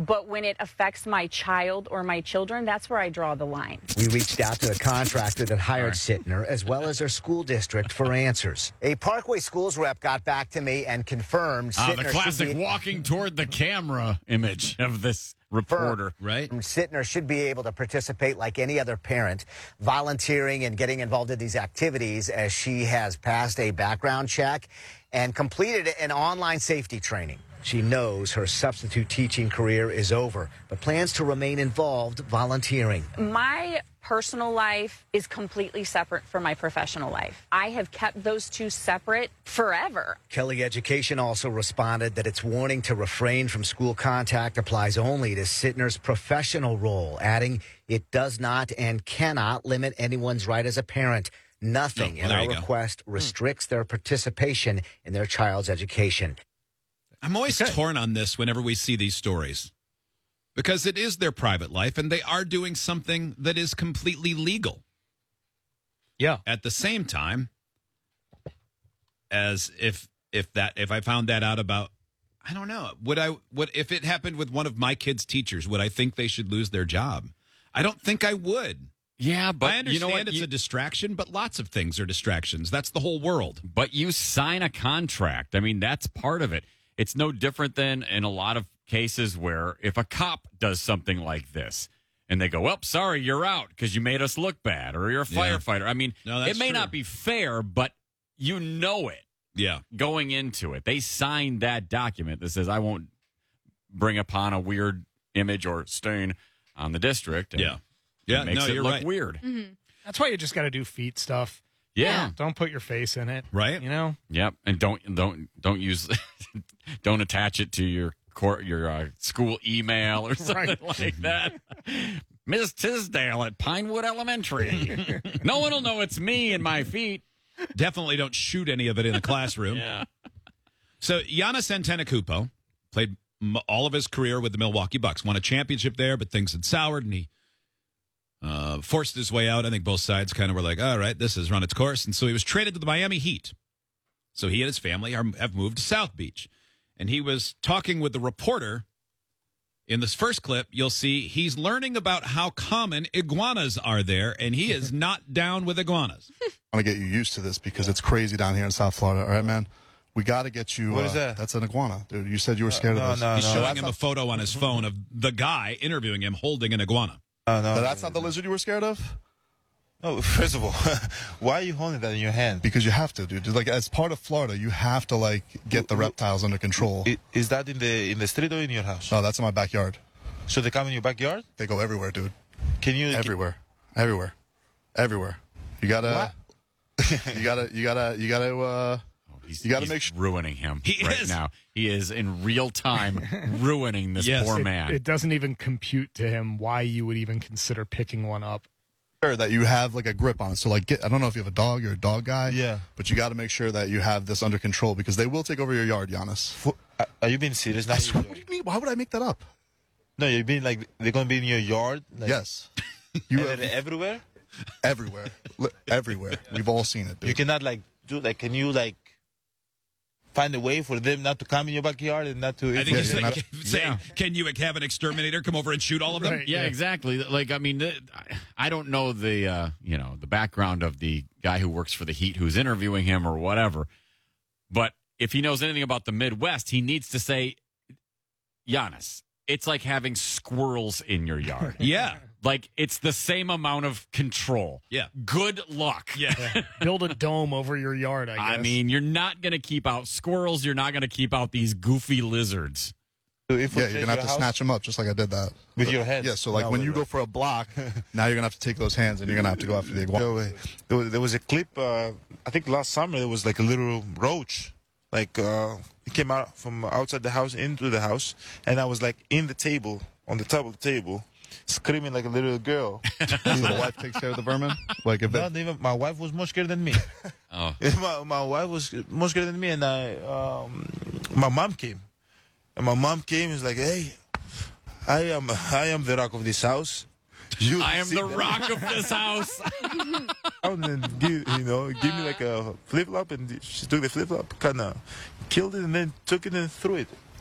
But when it affects my child or my children, that's where I draw the line. We reached out to the contractor that hired Sittner, as well as their school district, for answers. A Parkway Schools rep got back to me and confirmed The Sittner classic walking toward the camera image of this reporter, right? Sittner should be able to participate like any other parent, volunteering and getting involved in these activities, as she has passed a background check and completed an online safety training. She knows her substitute teaching career is over, but plans to remain involved volunteering. My personal life is completely separate from my professional life. I have kept those two separate forever. Kelly Education also responded that its warning to refrain from school contact applies only to Sittner's professional role, adding it does not and cannot limit anyone's right as a parent. Nothing in our request restricts their participation in their child's education. I'm always torn on this whenever we see these stories, because it is their private life and they are doing something that is completely legal. Yeah. At the same time, as if I found that out about, I don't know, would if it happened with one of my kids' teachers, would I think they should lose their job? I don't think I would. Yeah, but I understand it's a distraction, but lots of things are distractions. That's the whole world. But you sign a contract. I mean, that's part of it. It's no different than in a lot of cases where if a cop does something like this and they go, well, sorry, you're out because you made us look bad, or you're a firefighter. I mean, it may not be fair, but you know it. Yeah. Going into it. They signed that document that says, I won't bring upon a weird image or stain on the district. And Yeah, it makes it you're look right. weird. Mm-hmm. That's why you just got to do feet stuff. Yeah. Don't put your face in it. Right. You know? Yep. And don't use, don't attach it to your school email or something like that. Ms. Tisdale at Pinewood Elementary. No one will know it's me and my feet. Definitely don't shoot any of it in the classroom. Yeah. So Giannis Antetokounmpo played all of his career with the Milwaukee Bucks. Won a championship there, but things had soured, and he forced his way out. I think both sides kind of were like, all right, this has run its course. And so he was traded to the Miami Heat. So he and his family have moved to South Beach. And he was talking with the reporter. In this first clip, you'll see he's learning about how common iguanas are there, and he is not down with iguanas. I'm going to get you used to this because it's crazy down here in South Florida. All right, man? We got to get you. What is that? That's an iguana, dude. You said you were scared of this. He's showing him a photo on his phone of the guy interviewing him holding an iguana. That's not the lizard you were scared of? No, first of all, why are you holding that in your hand? Because you have to, dude. Like, as part of Florida, you have to, like, get the reptiles under control. Is that in the street or in your house? No, that's in my backyard. So they come in your backyard? They go everywhere, dude. Can you... Everywhere. You gotta... you gotta make sure... ruining him is. Now. He is in real time ruining this poor man. It doesn't even compute to him why you would even consider picking one up. That you have like a grip on it. So like, I don't know if you have a dog, you're a dog guy. Yeah. But you got to make sure that you have this under control because they will take over your yard, Giannis. Are you being serious now? What do you mean? Why would I make that up? No, you're being like, they're going to be in your yard? Like, Yes. And they're everywhere? Everywhere. Everywhere. We've all seen it, dude. You cannot like, do like, can you like find a way for them not to come in your backyard and not to... I think he's like, saying, can you have an exterminator come over and shoot all of them? Right, yeah, exactly. Like, I mean, I don't know the background of the guy who works for the Heat who's interviewing him or whatever, but if he knows anything about the Midwest, he needs to say, Giannis, it's like having squirrels in your yard. Yeah. Like, it's the same amount of control. Yeah. Good luck. Yeah. Build a dome over your yard, I guess. I mean, you're not going to keep out squirrels. You're not going to keep out these goofy lizards. So you're going to have to snatch them up just like I did that. With your hands? Yeah, so like when you go for a block, now you're going to have to take those hands and you're going to have to go after the iguana. There was a clip, I think last summer, there was like a little roach. Like, it came out from outside the house into the house, and I was like on the top of the table, screaming like a little girl. So the wife takes care of the vermin? Like if Not even, my wife was more scared than me. Oh. My wife was more scared than me, and my mom came. And my mom came and was like, hey, I am the rock of this house. I am the rock of this house. And then give me like a flip-flop, and she took the flip-flop, kind of killed it, and then took it and threw it.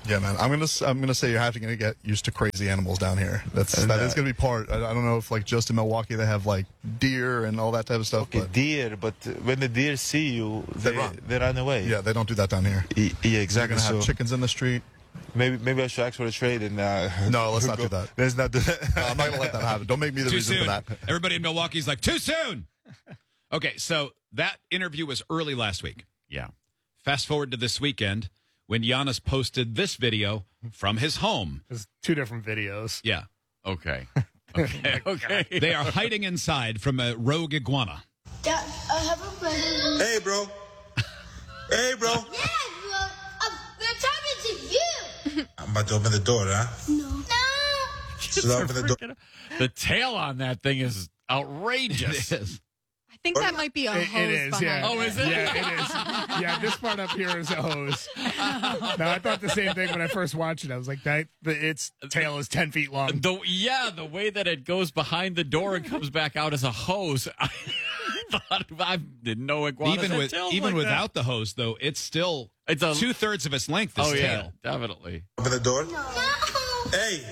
Yeah, man. I'm gonna say you're having to get used to crazy animals down here. That is gonna be part. I don't know if like just in Milwaukee they have like deer and all that type of stuff. Okay, but deer, but when the deer see you, they run away. yeah, they don't do that down here. Yeah, You're exactly. gonna have So chickens in the street. maybe I should ask for a trade and. No, let's not do that. Let's not do that. No, I'm not gonna let that happen. Don't make me the Too reason soon. for that. Everybody in Milwaukee's like, too soon. Okay, so that interview was early last week. Yeah. Fast forward to this weekend when Giannis posted this video from his home. There's 2 different videos. Yeah. Okay. Okay. They are hiding inside from a rogue iguana. Dad, I have a friend. Hey, bro. Hey, bro. Yeah, bro. We're talking to you. I'm about to open the door, huh? No. Should I open the door? The tail on that thing is outrageous. It is. I think that might be a hose It is, behind yeah. Oh, is it? Yeah, it is. Yeah, this part up here is a hose. No, I thought the same thing when I first watched it. I was like, its tail is 10 feet long. The way that it goes behind the door and comes back out as a hose. I didn't know iguanas had tails even like without the hose, though, it's still It's a- 2/3 of its length. This that. Oh tail. yeah, definitely. Open the door. No. Hey.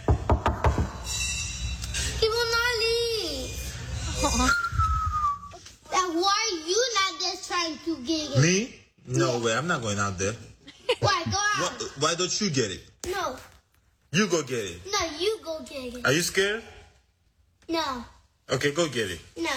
He will not leave. Then why are you not just trying to get it? Me? No way. I'm not going out there. Why? Go out. Why don't you get it? No. You go get it. No, you go get it. Are you scared? No. Okay, go get it. No.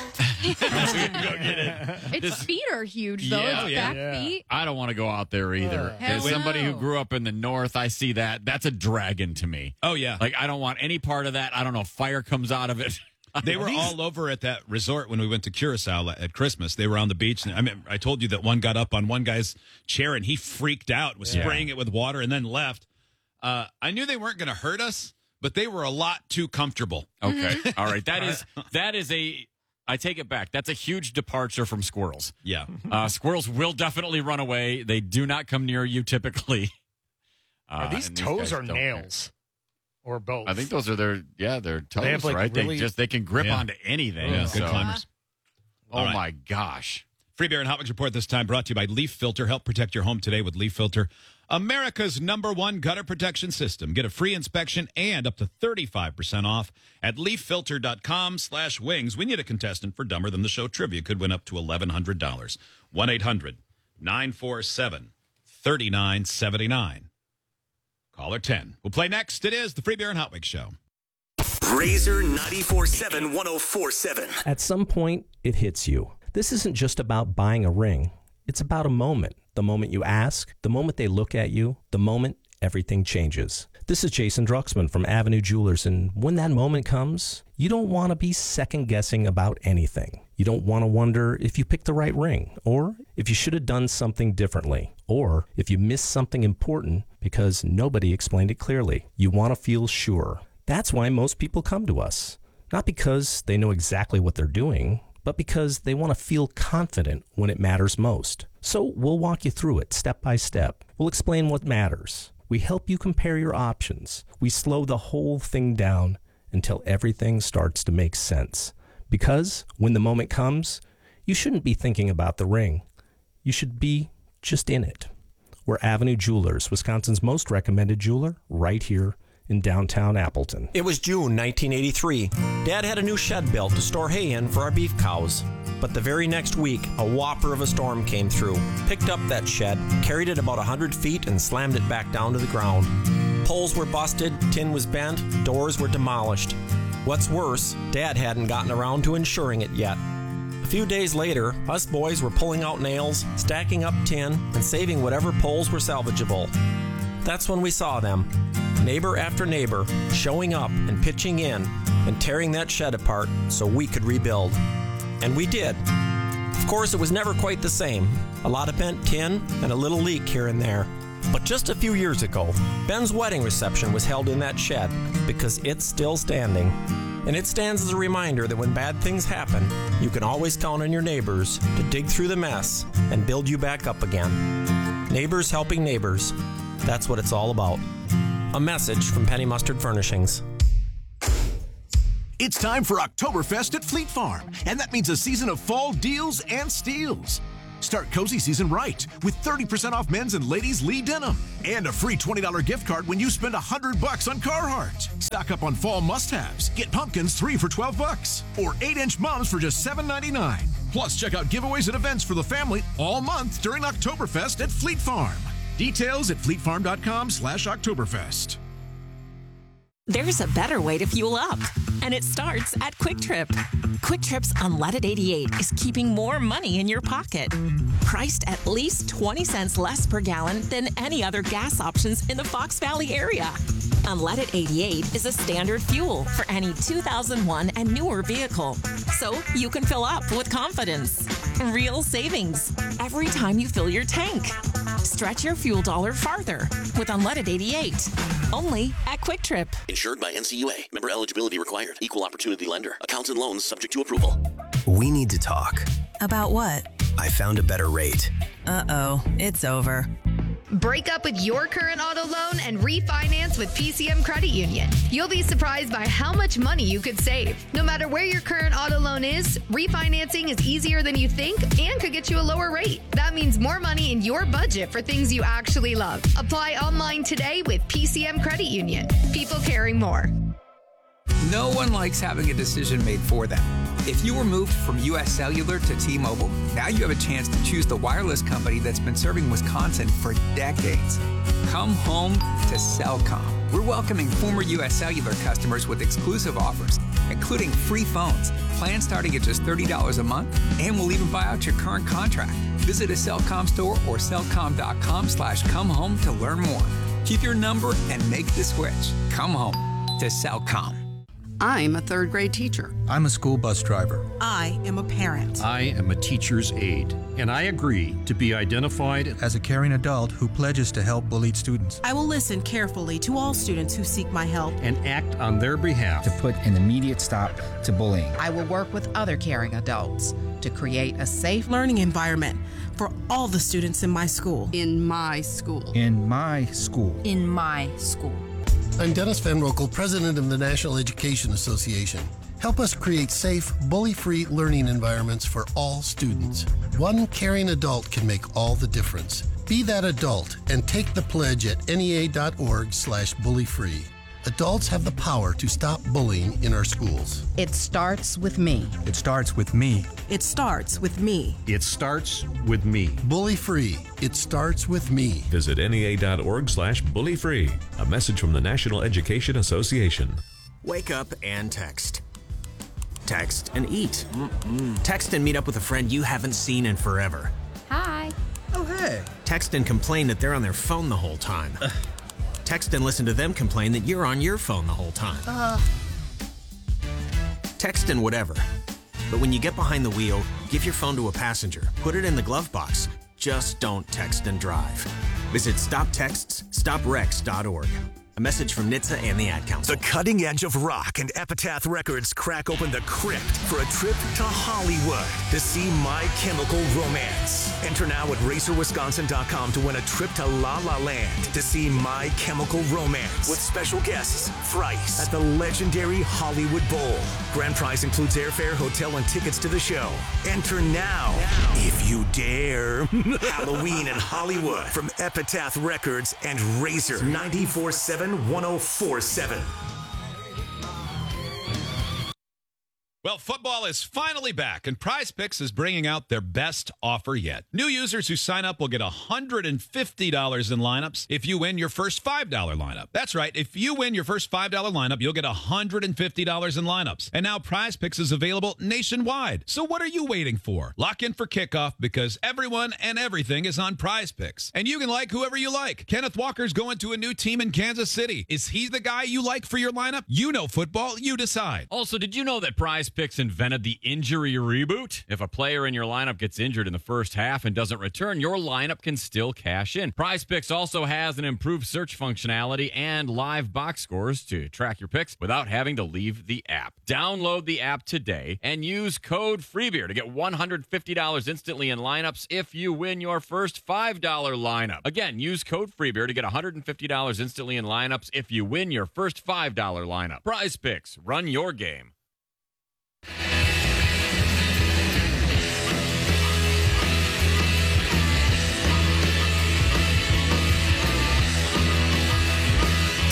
Its feet are huge, though. Yeah, Its yeah. back feet. I don't want to go out there either. Hell As somebody who no. grew up in the north, I see that. That's a dragon to me. Oh, yeah. Like, I don't want any part of that. I don't know if fire comes out of it. They were all over at that resort when we went to Curacao at Christmas. They were on the beach. And, I mean, I told you that one got up on one guy's chair and he freaked out, was spraying it with water, and then left. I knew they weren't going to hurt us, but they were a lot too comfortable. Okay. All right. That is a, I take it back. That's a huge departure from squirrels. Yeah. Squirrels will definitely run away. They do not come near you typically. Are these and toes guys or don't nails? Or both? I think those are their toes, have, like, right? really- They can grip Yeah. onto anything. Yeah, good so- climbers. Oh All right. my gosh. Free Bear and Hot Wings Report this time brought to you by Leaf Filter. Help protect your home today with Leaf Filter, America's #1 gutter protection system. Get a free inspection and up to 35% off at leaffilter.com/wings. We need a contestant for Dumber Than the Show trivia. Could win up to $1,100. 1-800-947-3979. Caller 10. We'll play next. It is the Free Beer and Hot Wings Show. Razor 94.7 104.7. At some point, it hits you. This isn't just about buying a ring. It's about a moment. The moment you ask, the moment they look at you, the moment everything changes. This is Jason Drucksmann from Avenue Jewelers, and when that moment comes, you don't want to be second-guessing about anything. You don't want to wonder if you picked the right ring, or if you should have done something differently, or if you missed something important because nobody explained it clearly. You want to feel sure. That's why most people come to us. Not because they know exactly what they're doing, but because they want to feel confident when it matters most. So we'll walk you through it step by step. We'll explain what matters. We help you compare your options. We slow the whole thing down until everything starts to make sense. Because when the moment comes, you shouldn't be thinking about the ring. You should be just in it. We're Avenue Jewelers, Wisconsin's most recommended jeweler, right here in downtown Appleton. It was June 1983. Dad had a new shed built to store hay in for our beef cows. But the very next week, a whopper of a storm came through, picked up that shed, carried it about 100 feet, and slammed it back down to the ground. Poles were busted, tin was bent, doors were demolished. What's worse, Dad hadn't gotten around to insuring it yet. A few days later, us boys were pulling out nails, stacking up tin, and saving whatever poles were salvageable. That's when we saw them, neighbor after neighbor, showing up and pitching in and tearing that shed apart so we could rebuild. And we did. Of course, it was never quite the same. A lot of bent tin and a little leak here and there. But just a few years ago, Ben's wedding reception was held in that shed because it's still standing. And it stands as a reminder that when bad things happen, you can always count on your neighbors to dig through the mess and build you back up again. Neighbors helping neighbors. That's what it's all about. A message from Penny Mustard Furnishings. It's time for Oktoberfest at Fleet Farm, and that means a season of fall deals and steals. Start cozy season right with 30% off men's and ladies' Lee denim and a free $20 gift card when you spend $100 on Carhartt. Stock up on fall must-haves. Get pumpkins 3 for $12 or 8-inch mums for just $7.99. Plus, check out giveaways and events for the family all month during Oktoberfest at Fleet Farm. Details at fleetfarm.com/Oktoberfest. There's a better way to fuel up, and it starts at Quick Trip. Quick Trip's Unleaded 88 is keeping more money in your pocket. Priced at least 20 cents less per gallon than any other gas options in the Fox Valley area. Unleaded 88 is a standard fuel for any 2001 and newer vehicle, so you can fill up with confidence. Real savings every time you fill your tank. Stretch your fuel dollar farther with Unleaded 88. Only at Quick Trip. Insured by NCUA. Member eligibility required. Equal opportunity lender. Accounts and loans subject to approval. We need to talk. About what? I found a better rate. Uh-oh, it's over. Break up with your current auto loan and refinance with PCM Credit Union. You'll be surprised by how much money you could save. No matter where your current auto loan is, refinancing is easier than you think and could get you a lower rate. That means more money in your budget for things you actually love. Apply online today with PCM Credit Union. People caring more. No one likes having a decision made for them. If you were moved from US Cellular to T-Mobile, now you have a chance to choose the wireless company that's been serving Wisconsin for decades. Come home to Cellcom. We're welcoming former US Cellular customers with exclusive offers, including free phones, plans starting at just $30 a month, and we'll even buy out your current contract. Visit a Cellcom store or cellcom.com/comehome to learn more. Keep your number and make the switch. Come home to Cellcom. I'm a third grade teacher. I'm a school bus driver. I am a parent. I am a teacher's aide, and I agree to be identified as a caring adult who pledges to help bullied students. I will listen carefully to all students who seek my help and act on their behalf to put an immediate stop to bullying. I will work with other caring adults to create a safe learning environment for all the students in my school. In my school. In my school. In my school. I'm Dennis Van Rokel, president of the National Education Association. Help us create safe, bully-free learning environments for all students. One caring adult can make all the difference. Be that adult and take the pledge at NEA.org/bullyfree. Adults have the power to stop bullying in our schools. It starts with me. It starts with me. It starts with me. It starts with me. Bully free. It starts with me. Visit NEA.org/bullyfree. A message from the National Education Association. Wake up and text. Text and eat. Text and meet up with a friend you haven't seen in forever. Hi. Oh, hey. Text and complain that they're on their phone the whole time. Text and listen to them complain that you're on your phone the whole time. Text and whatever. But when you get behind the wheel, give your phone to a passenger. Put it in the glove box. Just don't text and drive. Visit StopTextsStopWrecks.org. A message from NHTSA and the Ad Council. The cutting edge of rock and Epitaph Records crack open the crypt for a trip to Hollywood to see My Chemical Romance. Enter now at RacerWisconsin.com to win a trip to La La Land to see My Chemical Romance with special guests Thrice at the legendary Hollywood Bowl. Grand prize includes airfare, hotel, and tickets to the show. Enter now if you dare. Halloween in Hollywood from Epitaph Records and Razor 94.7 1047. Well, football is finally back, and Prize Picks is bringing out their best offer yet. New users who sign up will get $150 in lineups if you win your first $5 lineup. That's right. If you win your first $5 lineup, you'll get $150 in lineups. And now Prize Picks is available nationwide. So what are you waiting for? Lock in for kickoff because everyone and everything is on Prize Picks. And you can like whoever you like. Kenneth Walker's going to a new team in Kansas City. Is he the guy you like for your lineup? You know football. You decide. Also, did you know that Prize Picks invented the injury reboot? If a player in your lineup gets injured in the first half and doesn't return, your lineup can still cash in. Prize Picks also has an improved search functionality and live box scores to track your picks without having to leave the app. Download the app today and use code FREEBEER to get $150 instantly in lineups if you win your first $5 lineup. Again, use code FREEBEER to get $150 instantly in lineups if you win your first $5 lineup. Prize Picks, run your game.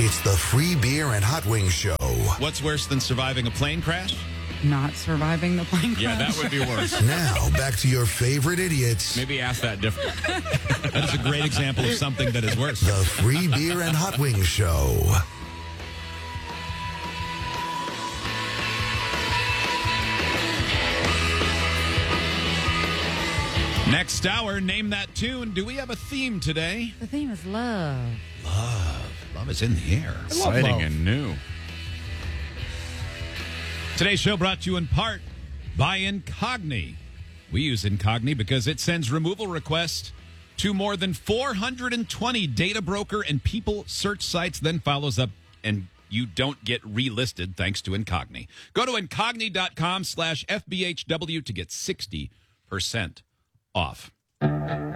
It's the Free Beer and Hot Wings Show. What's worse than surviving a plane crash? Not surviving the plane crash. Yeah, that would be worse. Now, back to your favorite idiots. Maybe ask that different. That is a great example of something that is worse. The Free Beer and Hot Wings Show. Next hour, name that tune. Do we have a theme today? The theme is love. Love is in the air. Exciting and new. Today's show brought to you in part by Incogni. We use Incogni because it sends removal requests to more than 420 data broker and people search sites, then follows up, and you don't get relisted thanks to Incogni. Go to incogni.com/FBHW to get 60% off.